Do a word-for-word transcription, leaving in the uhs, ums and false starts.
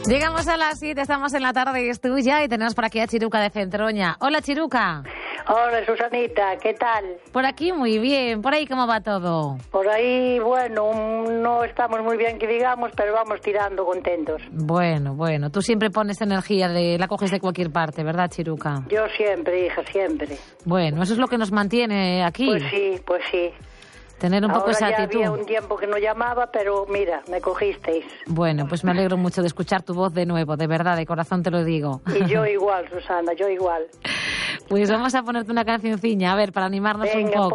Llegamos a las siete, estamos en la tarde y es tuya y tenemos por aquí a Chiruca de Centroña. Hola, Chiruca. Hola, Susanita, ¿qué tal? Por aquí muy bien, por ahí ¿cómo va todo? Por ahí, bueno, no estamos muy bien que digamos, pero vamos tirando contentos. Bueno, bueno, tú siempre pones energía, de la coges de cualquier parte, ¿verdad, Chiruca? Yo siempre, hija, siempre. Bueno, eso es lo que nos mantiene aquí. Pues sí, pues sí. Tener un poco Ahora esa ya actitud. había un tiempo que no llamaba, pero mira, me cogisteis. Bueno, pues me alegro mucho de escuchar tu voz de nuevo, de verdad, de corazón te lo digo. Y yo igual, Susana, yo igual. Pues vamos a ponerte una cancioncilla, a ver, para animarnos Venga, un poco.